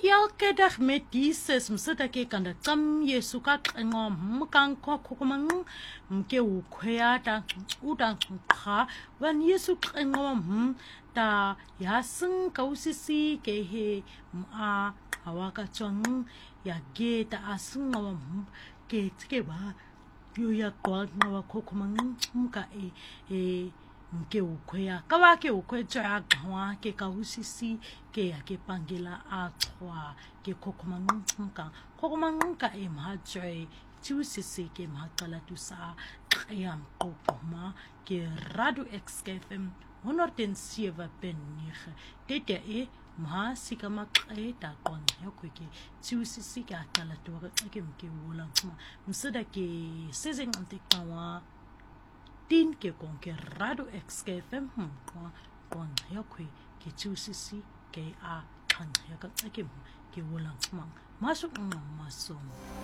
Yalkedag met Jesus msita ke kanda tam Yesu ka ngo mkan ko kokomang mke ukhwata uta kha wan Yesu ngo ta yasin kausisi ke he ma awaka chong ya ge ta asingo ke tike ba yo ya ko ngawa kokomang mka mke ukhwea ka ba ke ukhwe tsa gwa ke kausisi ke ya ke pangela a twa ke kokomanga e ma joy tusisi ke ma kala tu sa qiyam kokoma ke radu xkfm 107.9 tete e ma sika ma qeta kon ya ke tusisi ka kala tu ke mke wola msida ke sizing antikwa tin ke kon ke radu xkfm kon ya ke tusisi ke a kan ya ka ke wola masuk masuk